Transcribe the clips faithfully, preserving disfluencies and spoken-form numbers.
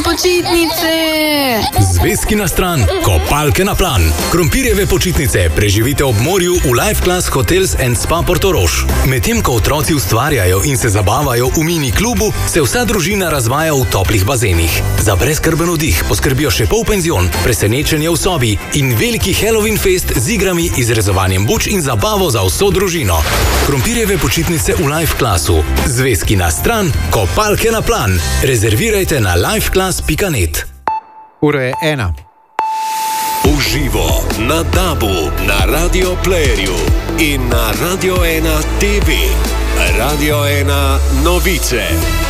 počitnice! Zvezki na stran, kopalke na plan. Krompirjeve počitnice preživite ob morju v Life Class Hotels and Spa Portorož. Medtem ko otroci ustvarjajo in se zabavajo v mini klubu, se vsa družina razvaja v toplih bazenih. Za brezskrben oddih poskrbijo še polpenzion, presenečenje v sobi in veliki Halloween fest z igrami, izrezovanjem buč in zabavo za vso družino. Krompirjeve počitnice v Life Classu. Zvezki na stran, kopalke na plan. Rezervirajte na lifeclass pika net. Ura je ena. Uživo na Dabu, na Radio Playerju in na Radio ena T V. Radio ena novice.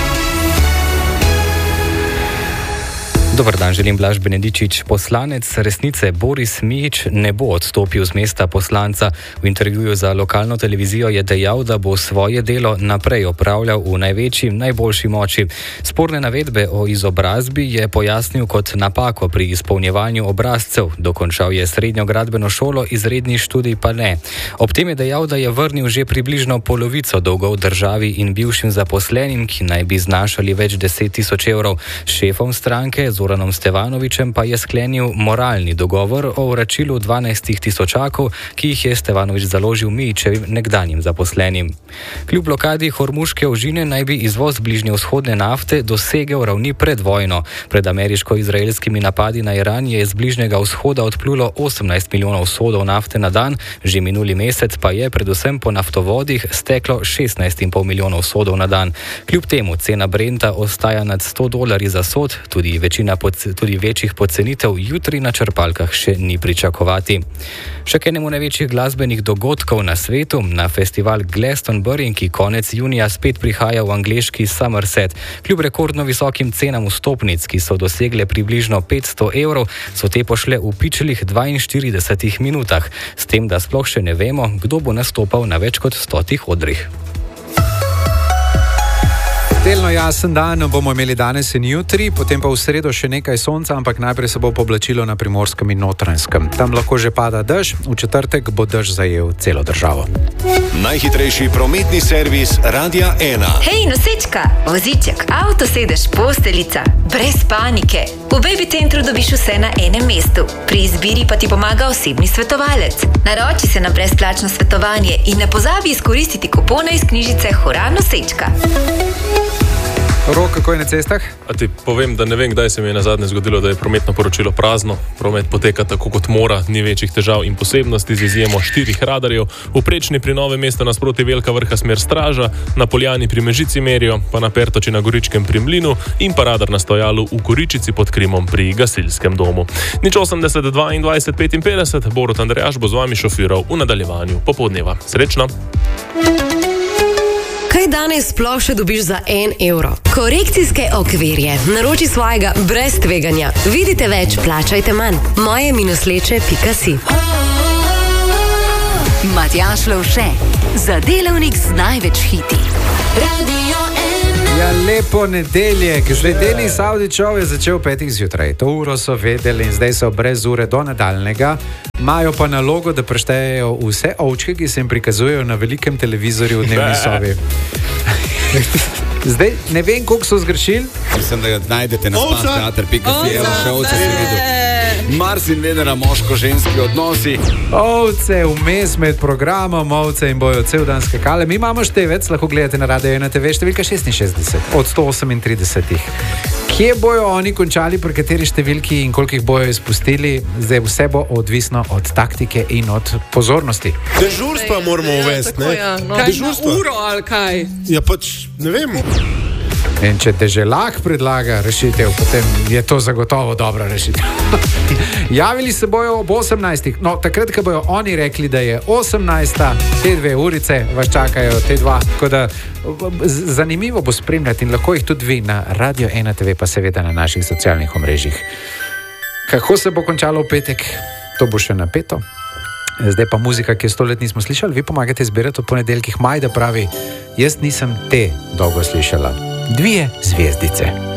Dobar dan, želim Blaž Benedičič. Poslanec Resnice Boris Mijić ne bo odstopil z mesta poslanca. V intervjuju za lokalno televizijo je dejal, da bo svoje delo naprej opravljal v največji, najboljši moči. Sporne navedbe o izobrazbi je pojasnil kot napako pri izpolnjevanju obrazcev. Dokončal je srednjo gradbeno šolo, izredni študij pa ne. Ob tem je dejal, da je vrnil že približno polovico dolgov državi in bivšim zaposlenim, ki naj bi znašali več deset tisoč evrov. Šefom stranke Zoranom Stevanovićem pa je sklenil moralni dogovor o vračilu dvanajst tisočakov, ki jih je Stevanović založil Mijićevim nekdanjim zaposlenim. Kljub blokadi Hormuške ožine naj bi izvoz bližnjevzhodne nafte dosegel ravni pred vojno. Pred ameriško-izraelskimi napadi na Iran je iz bližnjega vzhoda odplulo osemnajst milijonov sodov nafte na dan, že minuli mesec pa je predvsem po naftovodih steklo šestnajst in pol milijonov sodov na dan. Kljub temu cena Brenta ostaja nad sto dolarji za sod, tudi večina tudi večjih pocenitev jutri na črpalkah še ni pričakovati. Še k enemu največjih glasbenih dogodkov na svetu, na festival Glastonbury, ki konec junija spet prihaja v angleški Somerset. Kljub rekordno visokim cenam vstopnic, ki so dosegle približno petsto evrov, so te pošle v pičlih dvainštiridesetih minutah, s tem, da sploh še ne vemo, kdo bo nastopal na več kot stotih odrih. Delno jasen dan bomo imeli danes in jutri, potem pa v sredo še nekaj sonca, ampak najprej se bo poblačilo na Primorskem in Notranjskem. Tam lahko že pada dež, v četrtek bo dež zajel celo državo. Najhitrejši prometni servis Radia ena. Hej, nosečka, voziček, avto sedež, posteljica, brez panike. V Baby Centru dobiš vse na enem mestu. Pri izbiri pa ti pomaga osebni svetovalec. Naroči se na brezplačno svetovanje in ne pozabi izkoristiti kupona iz knjižice Hura nosečka. Rok, kako je na cestah? A ti povem, da ne vem, kdaj se mi je nazadnje zgodilo, da je prometno poročilo prazno. Promet poteka tako kot mora, ni večjih težav in posebnosti z izjemo štirih radarjev. V Prečni pri Novem mestu nasproti Velika Vrha smer Straža, na Poljani pri Mežici merijo, pa na Pertoči na Goričkem pri Mlinu in pa radar na stojalu v Goričici pod Krimom pri gasilskem domu. Nič osemdeset dvaindvajset petinpetdeset, Borut Andrejaš bo z vami šofiral v nadaljevanju popoldneva. Srečno! Kaj danes sploh še dobiš za en evro? Korekcijske okvirje. Naroči svojega brez tveganja. Vidite več, plačajte manj. moje minusleče pika si. Matjaž Lovše, za delavnik z največ hiti. Radio ena. Ja, lepo nedeljek. Že Denis Avdićov je začel petih zjutraj. To uro so vedeli in zdaj so brez ure do nadaljnega. Imajo pa nalogo, da preštejejo vse ovčke, ki se jim prikazujejo na velikem televizorju v dnevni sobi. Zdaj, ne vem, koliko so zgrešili. Mislim, da ga najdete na spanteater pika si. Evo, še ovce si videl. Mars in Venera, moško-ženski odnosi. Ovce, vmes med programom, ovce in bojo cel dan skakale. Mi imamo števec, lahko gledate na Radio ena T V, številka šestinšestdeset od sto osemintridesetih. Kje bojo oni končali, pri kateri številki in koliko jih bojo izpustili, zdaj vse bo odvisno od taktike in od pozornosti. Dežurstva moramo uvesti, ne? Ja, no. Kaj na uro ali kaj? Ja, pač, ne vem. In če Deželak predlaga rešitev, potem je to zagotovo dobra rešitev. Javili se bojo ob osemnajstih. No, takrat, ko bojo oni rekli, da je osemnajsta, te dve urice vas čakajo, te dva. Tako da zanimivo bo spremljati in lahko jih tudi vi na Radio ena T V, pa seveda na naših socialnih omrežjih. Kako se bo končalo v petek? To bo še napeto. Zdaj pa muzika, ki je sto let nismo slišali. Vi pomagate zbirati v ponedeljkih. Majda pravi, jaz nisem te dolgo slišala. Dvije zvezdice.